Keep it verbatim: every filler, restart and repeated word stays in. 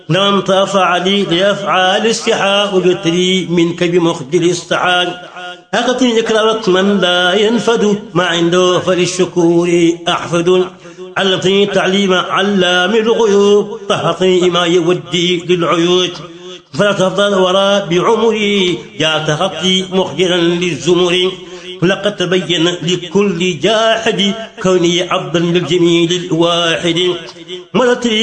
لمن طافع لي ليفعل استحاء بتري منك بمخجل استحال أقتني إكرامك من لا ينفد ما عنده فللشكور أحفد علمتني تعليم علام الغيوب طهرتني ما يودي للعيوب فلا تفضل وراء بعمري جاءت خطي مخجلا للزمر لقد تبين لكل جاحد كوني عبدا للجميل الواحد